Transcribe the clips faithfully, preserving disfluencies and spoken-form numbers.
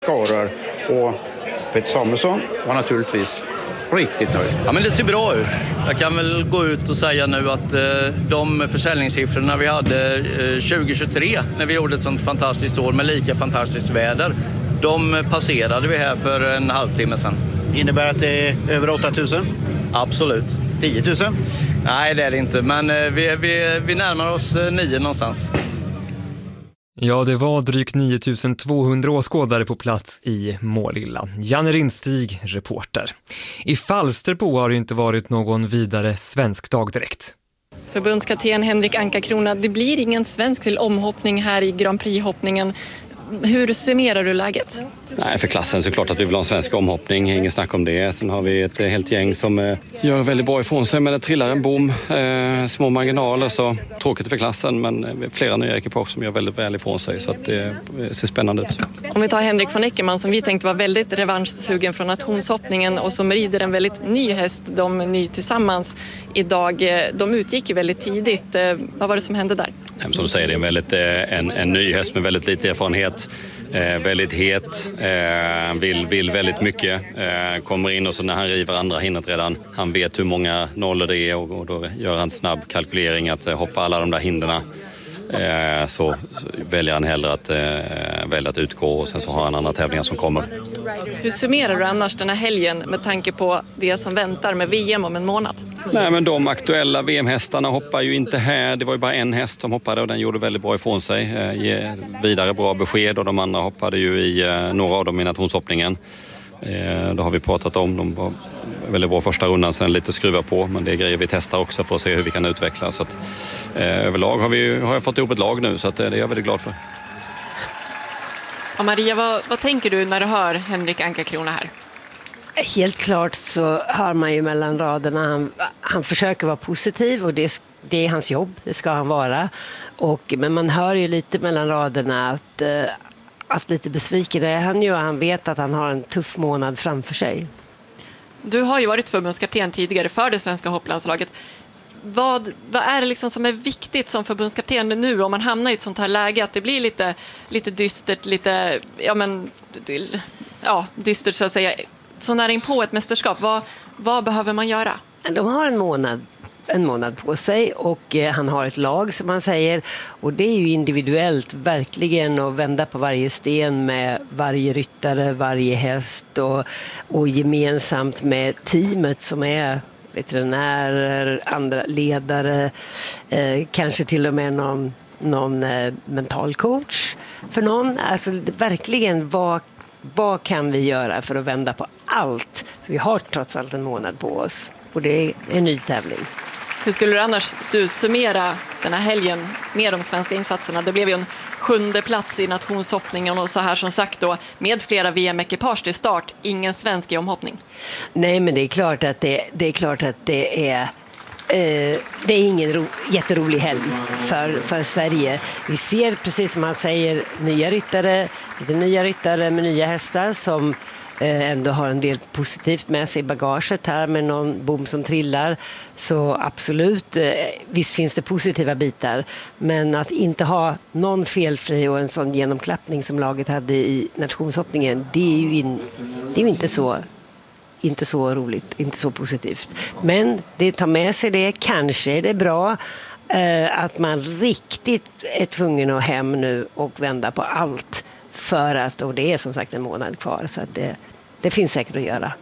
skaror, och Peter Samuelsson var naturligtvis riktigt nöjd. Ja, men det ser bra ut. Jag kan väl gå ut och säga nu att eh, de försäljningssiffrorna vi hade eh, tjugo tjugotre när vi gjorde ett sånt fantastiskt år med lika fantastiskt väder, de passerade vi här för en halvtimme sedan. Innebär att det är över åtta tusen? Absolut. tio tusen? Nej, det är det inte, men eh, vi, vi, vi närmar oss eh, nio någonstans. Ja, det var drygt nio tusen tvåhundra åskådare på plats i Målilla. Janne Rindstig, reporter. I Falsterbo har det inte varit någon vidare svensk dag direkt. Förbundskapten Henrik Anka-Crona, det blir ingen svensk till omhoppning här i Grand Prix-hoppningen. Hur summerar du läget? Nej, för klassen så klart att vi vill ha en svensk omhoppning, ingen snack om det. Sen har vi ett helt gäng som eh, gör väldigt bra ifrån sig, men det trillar en bom, eh, små marginaler, så tråkigt för klassen, men eh, flera nya ekipage som gör väldigt väl ifrån sig, så att det eh, ser spännande ut. Om vi tar Henrik von Eckermann som vi tänkte var väldigt revanschsugen från nationshoppningen och som rider en väldigt ny häst, de är ny tillsammans idag. De utgick ju väldigt tidigt. Vad var det som hände där? Som du säger, det är en, väldigt, en, en ny häst med väldigt lite erfarenhet, eh, väldigt het, eh, vill, vill väldigt mycket, eh, kommer in och så när han river andra hindret redan, han vet hur många nollor det är och, och då gör han snabb kalkylering att eh, hoppa alla de där hindren. Eh, så, så väljer han hellre att, eh, välja att utgå och sen så har han andra tävlingar som kommer. Hur summerar du annars den här helgen med tanke på det som väntar med V M om en månad? Nej, men de aktuella V M-hästarna hoppar ju inte här. Det var ju bara en häst som hoppade och den gjorde väldigt bra ifrån sig. Eh, ge vidare bra besked och de andra hoppade ju i eh, några av dem i nationshoppningen. Eh, då har vi pratat om. De var väldigt bra första rundan, sen lite skruva på, men det är grejer vi testar också för att se hur vi kan utveckla. Så att, eh, överlag har, vi, har jag fått ihop ett lag nu, så att, eh, det är jag väldigt glad för. Ja, Maria, vad, vad tänker du när du hör Henrik Anka-Crona här? Helt klart så hör man ju mellan raderna. Han, han försöker vara positiv och det, det är hans jobb, det ska han vara. Och, men man hör ju lite mellan raderna att, att lite besviken är han ju, och han vet att han har en tuff månad framför sig. Du har ju varit förbundskapten tidigare för det svenska hopplandslaget. Vad, vad är det liksom som är viktigt som förbundskapten nu om man hamnar i ett sånt här läge att det blir lite, lite dystert, lite ja, men, ja, dystert så att säga, så nära in på ett mästerskap? Vad, vad behöver man göra? De har en månad, en månad på sig och eh, han har ett lag som man säger, och det är ju individuellt verkligen att vända på varje sten med varje ryttare, varje häst och, och gemensamt med teamet som är veterinärer, andra ledare, eh, kanske till och med någon, någon eh, mental coach för någon. Alltså verkligen, vad, vad kan vi göra för att vända på allt? För vi har trots allt en månad på oss och det är en ny tävling. Hur skulle du annars du summera den här helgen med de svenska insatserna? Det blev ju en sjunde plats i nationshoppningen och så här som sagt då med flera V M-ekipage till start, ingen svensk i omhoppning. Nej, men det är klart att det, det, är, klart att det är eh, det är ingen ro, jätterolig helg för, för Sverige. Vi ser precis som han säger nya ryttare, lite nya ryttare med nya hästar som ändå har en del positivt med sig i bagaget här med någon bom som trillar. Så absolut, visst finns det positiva bitar. Men att inte ha någon felfri och en sån genomklappning som laget hade i nationshoppningen, det är ju, in, det är ju inte, så, inte så roligt, inte så positivt. Men det tar med sig det, kanske är det bra eh, att man riktigt är tvungen att hem nu och vända på allt. För att, och det är som sagt en månad kvar, så att det, det finns säkert att göra.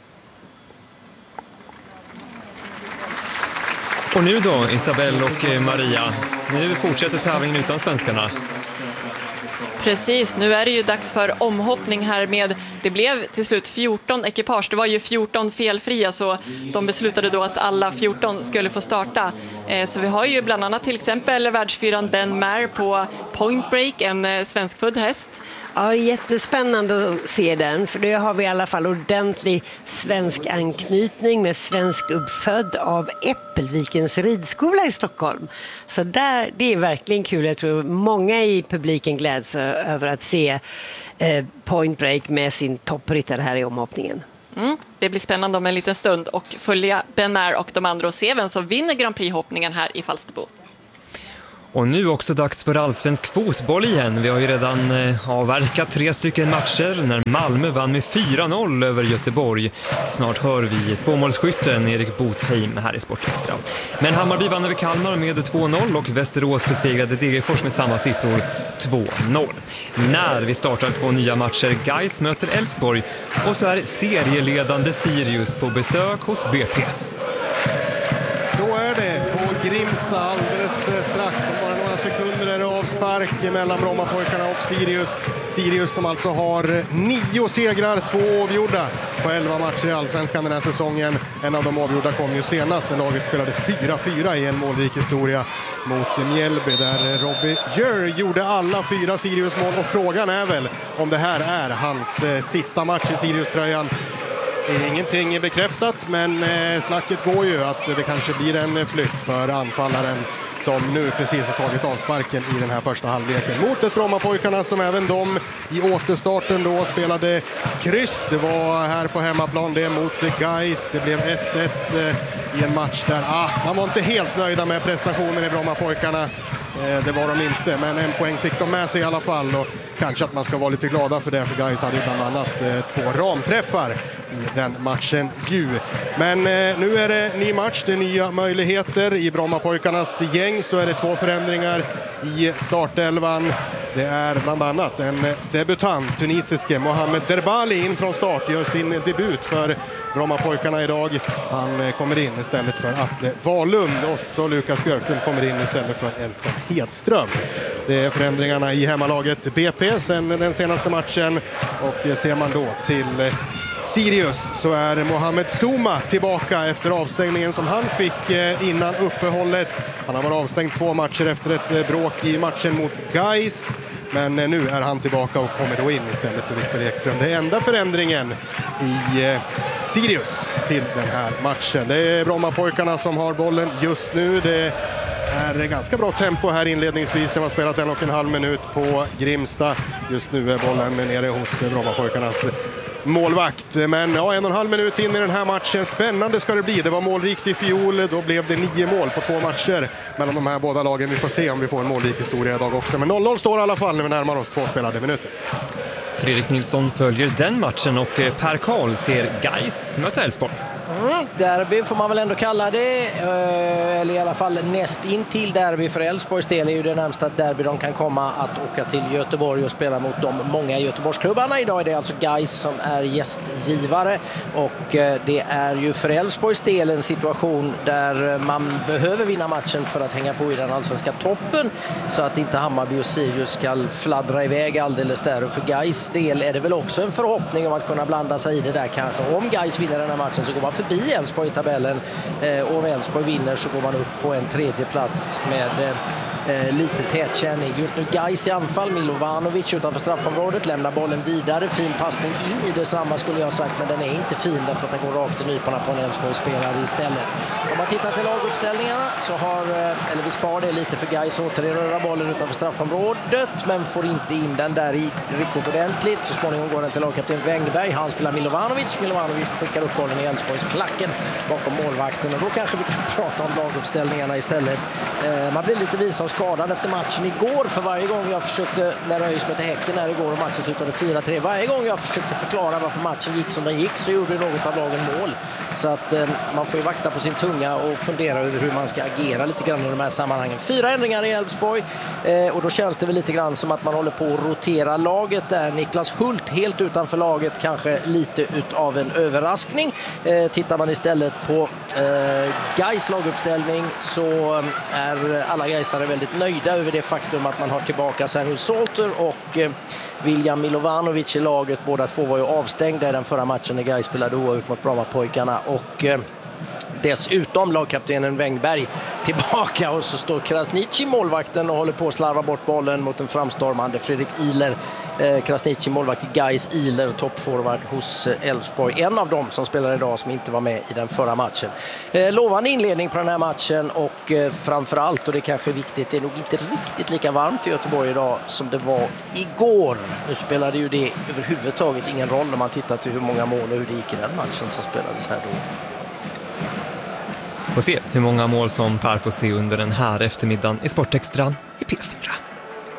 Och nu då, Isabelle och Maria, nu fortsätter tävlingen utan svenskarna. Precis, nu är det ju dags för omhoppning här med, det blev till slut fjorton ekipage, det var ju fjorton felfria så de beslutade då att alla fjorton skulle få starta. Så vi har ju bland annat till exempel världsfyran Ben Maher på Point Break, en svenskfödd häst. Ja, jättespännande att se den, för det har vi i alla fall ordentlig svensk anknytning med svensk uppfödd av Äppelvikens ridskola i Stockholm. Så där, det är verkligen kul. Jag tror många i publiken gläds över att se eh, Point Break med sin toppryttare här i omhoppningen. Mm, det blir spännande om en liten stund och följa Ben Maher och de andra och se vem som vinner Grand Prix-hoppningen här i Falsterbo. Och nu också dags för allsvensk fotboll igen. Vi har ju redan eh, avverkat tre stycken matcher när Malmö vann med fyra noll över Göteborg. Snart hör vi tvåmålsskytten Erik Botheim här i Sportextra. Men Hammarby vann över Kalmar med två noll och Västerås besegrade Degerfors med samma siffror två noll. När vi startar två nya matcher, Gais möter Elfsborg och så är serieledande Sirius på besök hos B P. Så är det på Grimsta alldeles strax. Om bara några sekunder är det avspark mellan Brommapojkarna och Sirius. Sirius som alltså har nio segrar, två avgjorda på elva matcher i Allsvenskan den här säsongen. En av de avgjorda kom ju senast när laget spelade fyra fyra i en målrik historia mot Mjällby där Robbie Jör gjorde alla fyra Sirius-mål. Och frågan är väl om det här är hans sista match i Sirius-tröjan. Ingenting är bekräftat, men eh, snacket går ju att det kanske blir en flytt för anfallaren som nu precis har tagit avsparken i den här första halvleken mot ett Brommapojkarna som även de i återstarten då spelade kryss. Det var här på hemmaplan det mot Gais. Det blev ett ett eh, i en match där ah, man var inte helt nöjda med prestationen i Brommapojkarna. Det var de inte, men en poäng fick de med sig i alla fall och kanske att man ska vara lite glada för det, för Gais hade ju bland annat eh, två ramträffar i den matchen ju. Men eh, nu är det ny match, det är nya möjligheter i Brommapojkarnas gäng, så är det två förändringar i startelvan. Det är bland annat en debutant, tunisiske Mohamed Derbali in från start, gör sin debut för Brommapojkarna idag. Han kommer in istället för Atle Wahlund och så Lukas Björklund kommer in istället för Elton Hedström. Det är förändringarna i hemmalaget B P sen den senaste matchen, och ser man då till Sirius så är Mohamed Souma tillbaka efter avstängningen som han fick innan uppehållet. Han har varit avstängd två matcher efter ett bråk i matchen mot Gais. Men nu är han tillbaka och kommer då in istället för Viktor Ekström. Det är enda förändringen i Sirius till den här matchen. Det är Brommapojkarna som har bollen just nu. Det är ganska bra tempo här inledningsvis. Det har spelat en och en halv minut på Grimsta. Just nu är bollen nere hos Brommapojkarnas målvakt. Men ja, en och en halv minut in i den här matchen. Spännande ska det bli. Det var målrikt i fjol. Då blev det nio mål på två matcher mellan de här båda lagen. Vi får se om vi får en målrik historia idag också. Men noll noll står i alla fall när vi närmar oss två spelade minuter. Fredrik Nilsson följer den matchen och Per Karl ser Gais möta Elfsborg. Mm, derby får man väl ändå kalla det, eller i alla fall näst in till derby för Elfsborgs del är ju det närmsta derby de kan komma att åka till Göteborg och spela mot de många Göteborgsklubbarna. Idag är det alltså Gais som är gästgivare, och det är ju för Elfsborgs del en situation där man behöver vinna matchen för att hänga på i den allsvenska toppen, så att inte Hammarby och Sirius ska fladdra iväg alldeles där. Och för Gais del är det väl också en förhoppning om att kunna blanda sig i det där kanske. Om Gais vinner den här matchen så går man förbi Elfsborg i tabellen, och om Elfsborg vinner så går man upp på en tredje plats med eh, lite tätkänning. Just nu Gais i anfall, Milovanovic utanför straffområdet lämnar bollen vidare, fin passning in i detsamma skulle jag ha sagt, men den är inte fin därför att den går rakt i nyporna på en Elfsborg-spelare istället. Om man tittar till laguppställningarna så har eller vi spar det lite för Gais återerövrar bollen utanför straffområdet men får inte in den där i riktigt ordentligt. Så småningom går den till lagkapten Wängberg, han spelar Milovanovic, Milovanovic skickar upp bollen i Elfsborgs klacken bakom målvakten, och då kanske vi kan prata om laguppställningarna istället. Eh, man blir lite vis av skadan efter matchen igår, för varje gång jag försökte, när ÖIS mötte Häcken här igår och matchen slutade fyra tre, varje gång jag försökte förklara varför matchen gick som den gick så gjorde något av lagen mål. Så att eh, man får ju vakta på sin tunga och fundera över hur man ska agera lite grann i de här sammanhangen. Fyra ändringar i Elfsborg, eh, och då känns det väl lite grann som att man håller på att rotera laget där. Niklas Hult helt utanför laget, kanske lite utav en överraskning. Eh, tittar man istället på eh, Gais laguppställning så är alla Gaisare väldigt nöjda över det faktum att man har tillbaka Samuel Salter och eh, William Milovanovic i laget. Båda två var ju avstängda i den förra matchen när Gais spelade oavgjort mot Brommapojkarna, och eh, dessutom lagkaptenen Wängberg tillbaka, och så står Krasniqi målvakten och håller på att slarva bort bollen mot en framstormande Fredrik Ihler. Eh, Krasniqi målvakt i Gais, Ihler toppforward hos Elfsborg. En av dem som spelar idag som inte var med i den förra matchen. Eh, lovande inledning på den här matchen, och eh, framförallt, och det kanske är viktigt, det är nog inte riktigt lika varmt i Göteborg idag som det var igår. Nu spelade ju det överhuvudtaget ingen roll när man tittar till hur många mål och hur det gick i den matchen som spelades här då. Får se hur många mål som Per får se under den här eftermiddagen i Sportextra i P fyra.